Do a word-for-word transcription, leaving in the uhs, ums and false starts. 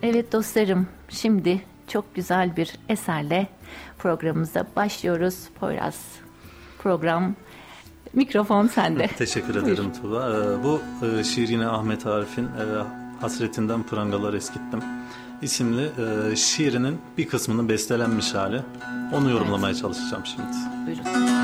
Evet dostlarım, şimdi çok güzel bir eserle programımıza başlıyoruz. Poyraz, program, mikrofon sende. Teşekkür ederim Tuğba. Ee, bu e, şiir yine Ahmet Arif'in e, Hasretinden Prangalar Eskittim isimli e, şiirinin bir kısmının bestelenmiş hali. Onu yorumlamaya çalışacağım şimdi. Buyurun.